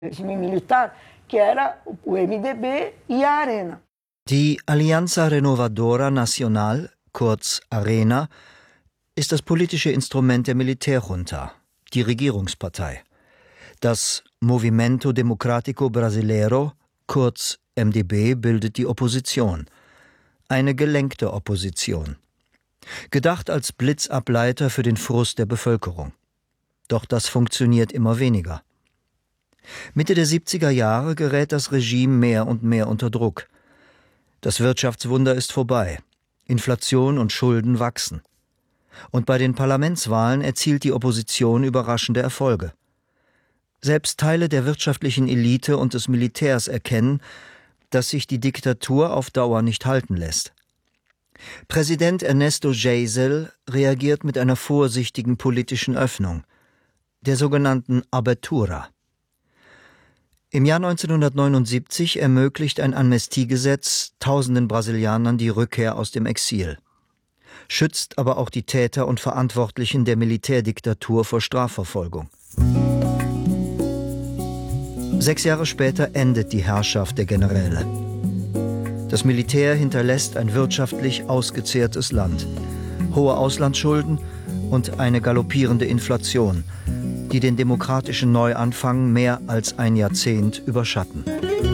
regime militar, que era o MDB e a Arena. Die Alianza Renovadora Nacional, kurz ARENA, ist das politische Instrument der Militärjunta, die Regierungspartei. Das Movimento Democrático Brasileiro, kurz MDB, bildet die Opposition. Eine gelenkte Opposition. Gedacht als Blitzableiter für den Frust der Bevölkerung. Doch das funktioniert immer weniger. Mitte der 70er Jahre gerät das Regime mehr und mehr unter Druck. Das Wirtschaftswunder ist vorbei. Inflation und Schulden wachsen. Und bei den Parlamentswahlen erzielt die Opposition überraschende Erfolge. Selbst Teile der wirtschaftlichen Elite und des Militärs erkennen, dass sich die Diktatur auf Dauer nicht halten lässt. Präsident Ernesto Geisel reagiert mit einer vorsichtigen politischen Öffnung, der sogenannten Abertura. Im Jahr 1979 ermöglicht ein Amnestiegesetz tausenden Brasilianern die Rückkehr aus dem Exil, schützt aber auch die Täter und Verantwortlichen der Militärdiktatur vor Strafverfolgung. 6 Jahre später endet die Herrschaft der Generäle. Das Militär hinterlässt ein wirtschaftlich ausgezehrtes Land, hohe Auslandsschulden und eine galoppierende Inflation, die den demokratischen Neuanfang mehr als ein Jahrzehnt überschatten.